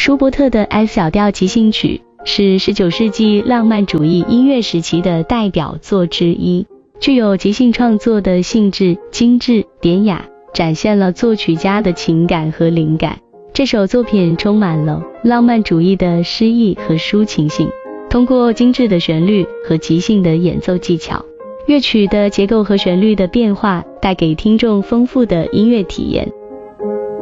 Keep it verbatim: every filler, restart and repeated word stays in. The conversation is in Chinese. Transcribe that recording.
舒伯特的 F 小调即兴曲是十九世纪浪漫主义音乐时期的代表作之一，具有即兴创作的性质，精致典雅，展现了作曲家的情感和灵感。这首作品充满了浪漫主义的诗意和抒情性，通过精致的旋律和即兴的演奏技巧，乐曲的结构和旋律的变化带给听众丰富的音乐体验。